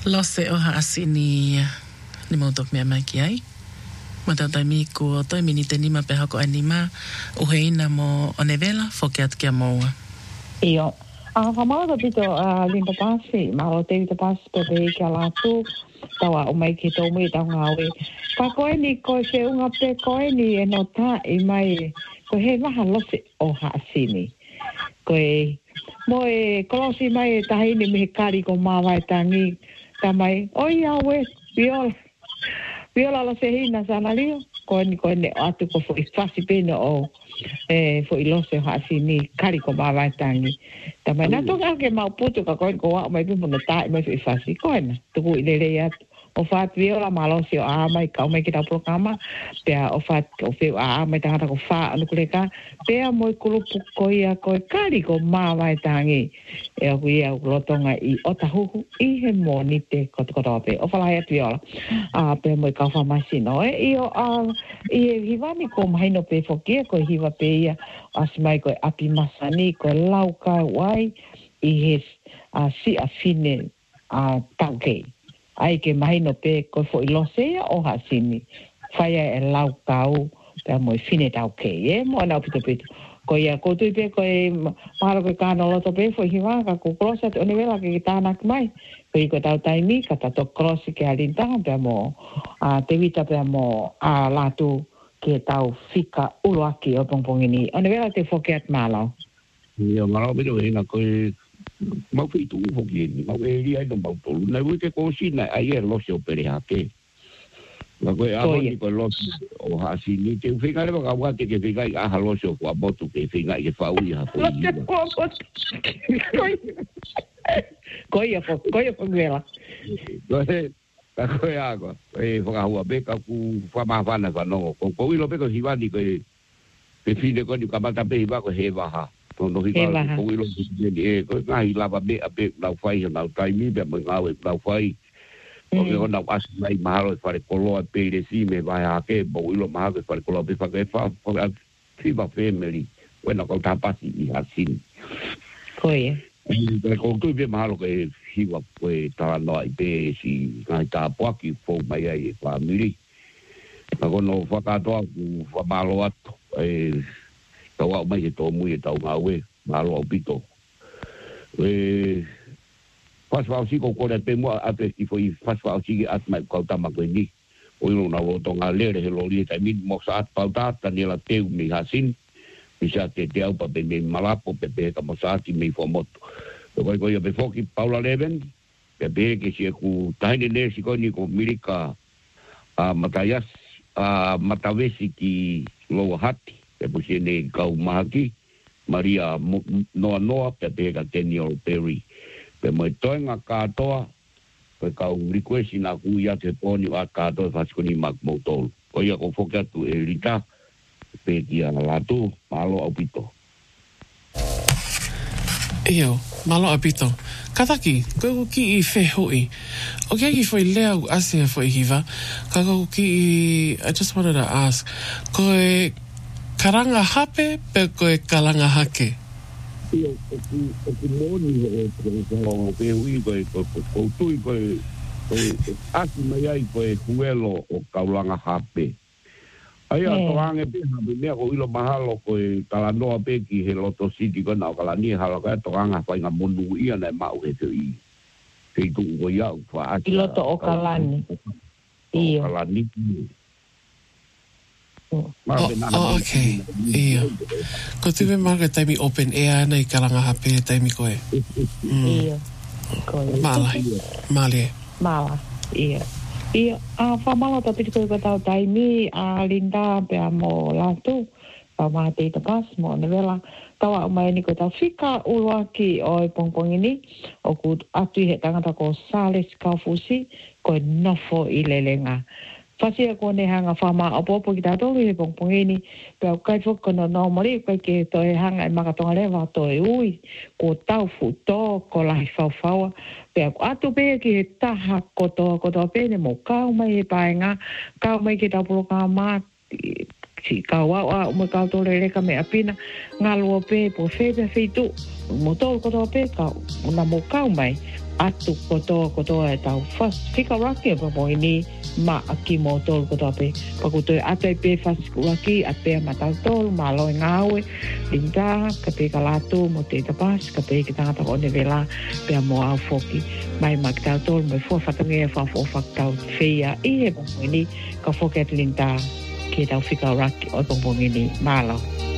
Lose o haasini ni mautok mea mai ki ai. Matatai mi ko toi mini te nima pe hako anima uheina mo onevela fokeat kia moua. Io. Whamau pito Linda Pasi, maro te Linda Pasi pe kia latu, tawa o mai ki tau mui tau ngawe. Ka koe ni koe se unga pe koe ni e no ta i mai, koe he maha lose o haasini. Koe mo e kolosi mai e tahini mihi kari ko mawai tangi, ta mai, oi awe, viola lo se hina sana lio, koe ne atu ko fo i fasi pena o fo i lose haasini kari ko mawai tangi. Ta mai, na tonga ke mau putu ka koe ko wa mai pimu na tae mai fo i fasi, koe na, tuku i lere atu. O whaat viola malosi o aamai, kau mai ki tau programa, pea o whaat o wheu aamai tangata ko whaa anu kureka, pea moi kulupu koia koe kari ko mawai tangi, e o kuia ulotonga i otahuhu, i he moni te kotokotoa pe, o whalai atu viola, pea moi kau whamasino, i e hiwani ko mahino pe whokia, koe hiwa pe ia, asimai koe api masani, koe lauka wai, i he si a fine taukei. Ai ke mahino pe ko fo ilosea o hasini faia e lau kau pe mo fine tau ke mo na pito ko ia ko tu pe ko maro ko kana lo to pe fo hiwa ka ko cross at onivela ke tana mai ko tau taimi ka to cross ke alinta pe mo te vita pe mo latu ke tau fika uloaki o pongpongini onivela te foket malo ia malo pero ina ko mau fitu fokieni mau eri ai no mau tolu na ute ko sina ai er lo se opere hake la ko ni ko lo o hasi ni te finga le ka wa te ke finga a halo se ko botu ke finga ke fa ui ha ko vela no se ka ko ya ko foka hua be ka ku fa ma vana va no ko ilo be ko hivani ko pe fine ko ni ka mata pe va ko heva ha no hika ko ilo ni ko ngai lava be ape lau fai na taimi be mo ngawe lau fai o ke ona as mai mahalo fare kolo pe le si me vai a ke bo ilo mahalo fare kolo pe fa ke fa fiba family when ko ta pasi i hasin koe ko tu be mahalo ke hiwa ko ta no ai pe si ngai ta poaki fo mai ai family ko no fa ka to fa malo at tawa mai to mui tau ngawe malo opito paswa si ko ko pe mo ape ki foi paswa si at mai ko ta ma ko ni o no na o tonga lere he lo li ta min mo sa at pauta ta ni la teu mi hasin mi sa te au pa pe me malapo pe ka mo sa ti mi fo moto ko yo pe foki paula leven pe ke si ku ta ni le si ko ni ko milika matayas matavesi ki lo hati e pusi ne kau mahaki Maria noa pe ka tenio peri pe mo toinga katoa pe kau request na ku ya te poni a katoa faskoni mak motol ko ia ko foka tu elita pe dia latu malo opito Io malo apito kataki ko ki I fe hoi o ki foi leo asia foi hiva ka ko ki I just wanted to ask ko karanga hape pe koe kalanga hake. Io o moni o pe ui ko tui ko asi mai ai ko huelo o kalanga hape. Ai a toange pe ha me ko ilo mahalo ko talanoa pe ki he loto city ko na kala ni hala ka toanga fa nga monu ia na mau he tui. Ke tu ko ia fa aki. Loto o kalani. Io. Kalani. Okay. Ia. Ko tuwe manga taimi open air nei kalanga hape taimi koe. Ia. Mala. Ia. Ia. Whamala ta piti koe tau taimi Linda pe mo latu. Whamala te pas mo nevela. Tawa umai ni koe tau fika uruaki o pongpongini. O ku atu he tangata ko sales kaufusi. Koe nofo I lelenga. Fasia ko ne hanga fama apopo ki tato he pongpongini pe kai foko no mari kai ke to he hanga makatonga lewa to ui ko tau futo ko la fau pe atu pe ki he taha ko to pe ne mo kau mai he paenga kau mai ki tapo ka ma si kau wa mo kau to le ka me apina ngalo pe po fe pe fitu mo to ko to pe kau na mo kau mai atu koto e tau fika raki pa mo ini ma aki mo tol koto pe pakuto ate pe faskuraki ate matau tol malo ngawe linda kape kalatu mo te tapas kape kita ta one vela pe mo au foki mai magtau tol mo fo fatange fa fo faktau feia e mo ini ka foket linda ke tau fika raki o tong ini malo